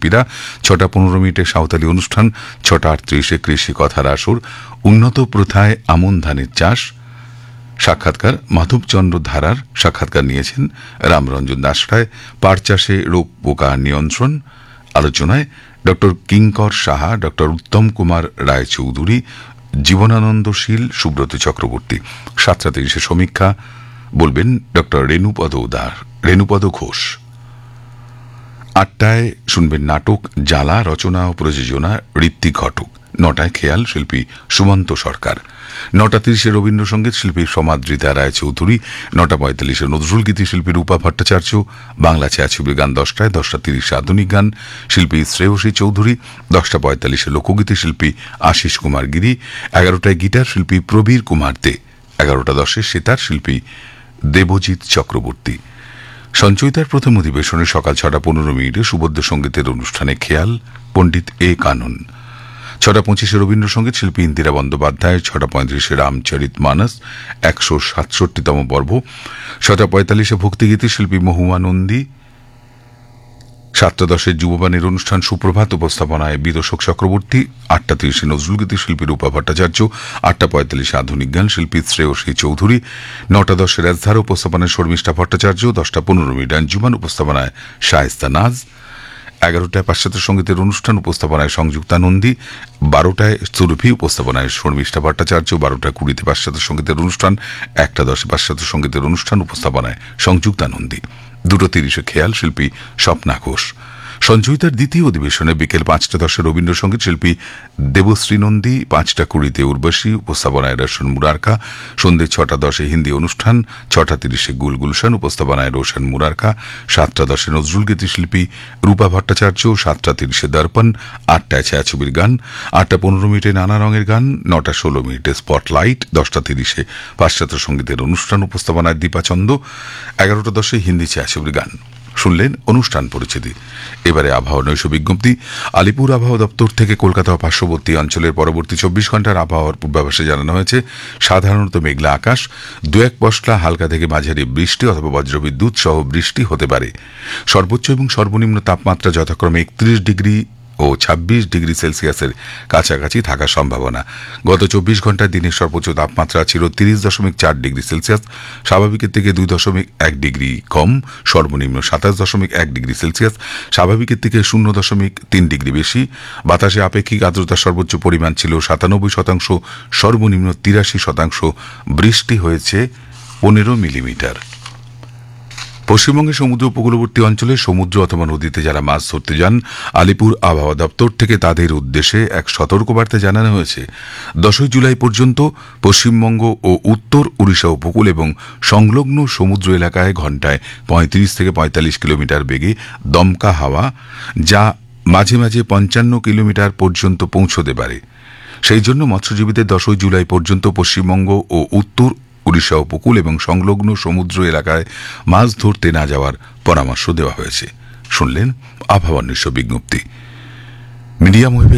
শিল্পীরা। 6:15 সাঁওতালি অনুষ্ঠান। 6:38 কৃষি কথার আসর। উন্নত প্রথায় আমন ধানের চাষ। সাক্ষাৎকার মাধবচন্দ্র ধারার সাক্ষাৎকার নিয়েছেন রামরঞ্জন দাসরায়। পাট চাষে রোগ পোকা নিয়ন্ত্রণ আলোচনায় ড কিঙ্কর সাহা, ড উত্তম কুমার রায়চৌধুরী, জীবনানন্দশীল সুব্রত চক্রবর্তী। 7:30 সমীক্ষা বলবেন ড রেণুপদ ঘোষ। 8টায় শুনবেন নাটক জ্বালা, রচনা ও প্রযোজনা ঋত্বিক ঘটক। 9টায় খেয়াল, শিল্পী সুমন্ত সরকার। 9:30 রবীন্দ্রসঙ্গীত, শিল্পী সমাদৃতা রায়চৌধুরী। 9:45 নজরুল গীতি, শিল্পী রূপা ভট্টাচার্য। বাংলা ছায়াছবির গান 10টায়। 10:30 আধুনিক গান, শিল্পী শ্রেয়সী চৌধুরী। 10:45 লোকগীতি, শিল্পী আশিস কুমার গিরি। 11টায় গিটার, শিল্পী প্রবীর কুমার দে। 11:10 সেতার, শিল্পী দেবজিৎ চক্রবর্তী। সঞ্চয়িতার প্রথম অধিবেশনে সকাল 6:15 সুবোধ্য সঙ্গীতের অনুষ্ঠানে খেয়াল, পণ্ডিত এ কানন। 6:25 রবীন্দ্রসঙ্গীত, শিল্পী ইন্দিরা বন্দ্যোপাধ্যায়। 6:35 রামচরিত মানস 167তম পর্ব। 7:45 ভক্তিগীতি, শিল্পী মহুয়া নন্দী। 7:10 যুববাণীর অনুষ্ঠান সুপ্রভাত, উপস্থাপনায় বিদোষক চক্রবর্তী। 8:30 নজরুলগীতি, শিল্পী রূপা ভট্টাচার্য। 8:45 আধুনিক গান, শিল্পী শ্রেয়সী চৌধুরী। 9:10 রাজধারা, উপস্থাপনায় শর্মিষ্ঠা ভট্টাচার্য। 10:15 আঞ্জুমান, উপস্থাপনায় শায়েস্তা নাজ। 11টায় পাশ্চাত্য সঙ্গীতের অনুষ্ঠান, উপস্থাপনায় সংযুক্তা নন্দী। 12টায় সুরভি, উপস্থাপনায় শর্মিষ্ঠা ভট্টাচার্য। 12:20 পাশ্চাত্য সঙ্গীতের অনুষ্ঠান। 1:10 পাশ্চাত্য সঙ্গীতের অনুষ্ঠান, উপস্থাপনায় সংযুক্তা নন্দী। 2:30 খেয়াল, শিল্পী স্বপ্না ঘোষ। সঞ্চয়িতার দ্বিতীয় অধিবেশনে বিকেল 5:10 রবীন্দ্রসঙ্গীত, শিল্পী দেবশ্রী নন্দী। 5:20 উর্বশী, উপস্থাপনায় রোশন মুরারকা। সন্ধ্যে 6:10 হিন্দি অনুষ্ঠান। 6:30 গুলগুলশান, উপস্থাপনায় রোশন মুরারকা। 7:10 নজরুলগীতি, শিল্পী রূপা ভট্টাচার্য। 7:30 দর্পণ। 8টায় ছায়াছবির গান। 8:15 নানা রঙের গান। 9:16 স্পটলাইট। 10:30 পাশ্চাত্য সঙ্গীতের অনুষ্ঠান, উপস্থাপনায় দীপাচন্দ। 11:10 হিন্দি ছায়াছবির গান। শুনলেন অনুষ্ঠান পরিচিতি। এবারে আবহাওয়া নৈশ বিজ্ঞপ্তি। আলিপুর আবহাওয়া দপ্তর থেকে কলকাতা ও পার্শ্ববর্তী অঞ্চলের পরবর্তী 24 ঘন্টার আবহাওয়ার পূর্বাভাসে জানানো হয়েছে সাধারণত মেঘলা আকাশ, 2-1 পশলা হালকা থেকে মাঝারি বৃষ্টি অথবা বজ্রবিদ্যুৎ সহ বৃষ্টি হতে পারে। সর্বোচ্চ এবং সর্বনিম্ন তাপমাত্রা যথাক্রমে 31 ডিগ্রি ও 26 ডিগ্রি সেলসিয়াসের কাছাকাছি থাকার সম্ভাবনা। গত 24 ঘন্টায় দিনের সর্বোচ্চ তাপমাত্রা ছিল 30.4 ডিগ্রি সেলসিয়াস, স্বাভাবিকের থেকে 2.1 ডিগ্রি কম। সর্বনিম্ন 27.1 ডিগ্রি সেলসিয়াস, স্বাভাবিকের থেকে 0.3 ডিগ্রি বেশি। বাতাসে আপেক্ষিক আর্দ্রতার সর্বোচ্চ পরিমাণ ছিল 97%, সর্বনিম্ন 83%। বৃষ্টি হয়েছে 15 মিলিমিটার। পশ্চিমবঙ্গের সমুদ্র উপকূলবর্তী অঞ্চলে সমুদ্র অথবা নদীতে যারা মাছ ধরতে যান, আলিপুর আবহাওয়া দপ্তর থেকে তাদের উদ্দেশ্যে এক সতর্কবার্তা জানানো হয়েছে। 10 জুলাই পর্যন্ত পশ্চিমবঙ্গ ও উত্তর উড়িষ্যা উপকূল এবং সংলগ্ন সমুদ্র এলাকায় ঘণ্টায় 35 থেকে 45 কিলোমিটার বেগে দমকা হাওয়া, যা মাঝে মাঝে 55 কিলোমিটার পর্যন্ত পৌঁছতে পারে। সেই জন্য মৎস্যজীবীদের 10 জুলাই পর্যন্ত পশ্চিমবঙ্গ ও উত্তর উড়িষ্যা উপকূল এবং সংলগ্ন সমুদ্র এলাকায় মাছ ধরতে না যাওয়ার পরামর্শ দেওয়া হয়েছে। শুনলেন আবহাওয়ার নৈশ বিজ্ঞপ্তি। মিডিয়াম ওয়েভে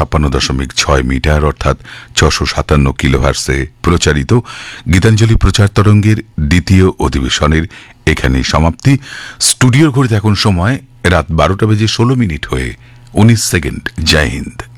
456.6 মিটার অর্থাৎ 657 কিলোহার্টজে প্রচারিত গীতাঞ্জলি প্রচার তরঙ্গের দ্বিতীয় অধিবেশনের এখানেই সমাপ্তি। স্টুডিওর ঘড়িতে এখন সময় রাত 12টা বেজে 16 মিনিট হয়ে 19 সেকেন্ড। জয় হিন্দ।